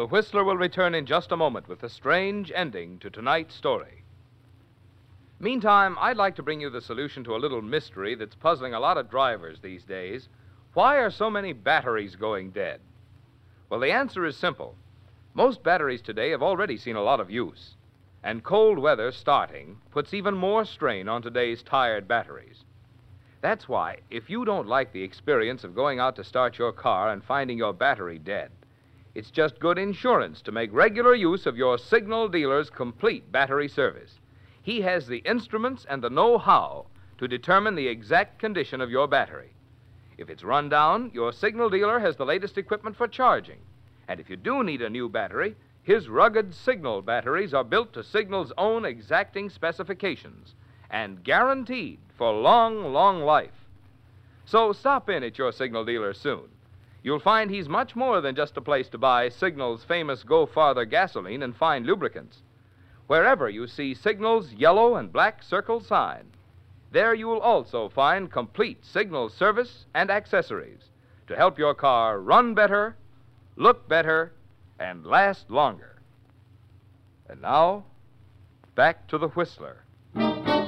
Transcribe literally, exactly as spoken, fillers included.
the Whistler will return in just a moment with a strange ending to tonight's story. Meantime, I'd like to bring you the solution to a little mystery that's puzzling a lot of drivers these days. Why are so many batteries going dead? Well, the answer is simple. Most batteries today have already seen a lot of use, and cold weather starting puts even more strain on today's tired batteries. That's why, if you don't like the experience of going out to start your car and finding your battery dead, it's just good insurance to make regular use of your Signal dealer's complete battery service. He has the instruments and the know-how to determine the exact condition of your battery. If it's run down, your Signal dealer has the latest equipment for charging. And if you do need a new battery, his rugged Signal batteries are built to Signal's own exacting specifications and guaranteed for long, long life. So stop in at your Signal dealer soon. You'll find he's much more than just a place to buy Signal's famous Go Farther gasoline and fine lubricants. Wherever you see Signal's yellow and black circle sign, there you will also find complete Signal service and accessories to help your car run better, look better, and last longer. And now, back to the Whistler.